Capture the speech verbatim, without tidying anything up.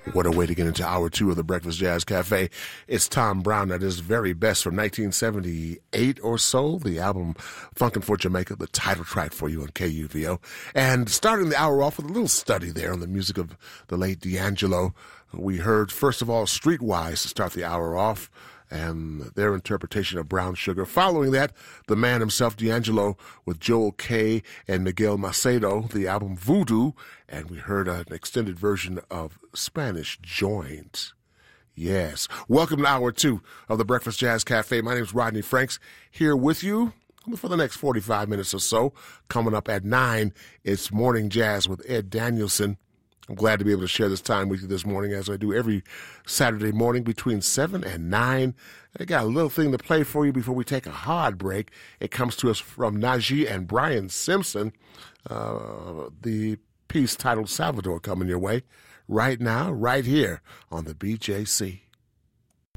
What a way to get into hour two of the Breakfast Jazz Cafe. It's Tom Brown at his very best from nineteen seventy-eight or so, the album Funkin' for Jamaica, the title track for you on K U V O. And starting the hour off with a little study there on the music of the late D'Angelo. We heard, first of all, Streetwise to start the hour off, and their interpretation of Brown Sugar. Following that, the man himself, D'Angelo, with Joel Kaye and Miguel Macedo, the album Voodoo, and we heard an extended version of Spanish Joint. Yes. Welcome to hour two of the Breakfast Jazz Cafe. My name is Rodney Franks, here with you for the next forty-five minutes or so. Coming up at nine, it's Morning Jazz with Ed Danielson. I'm glad to be able to share this time with you this morning, as I do every Saturday morning between seven and nine. I got a little thing to play for you before we take a hard break. It comes to us from Najee and Brian Simpson, uh, the piece titled Salvador, coming your way right now, right here on the B J C.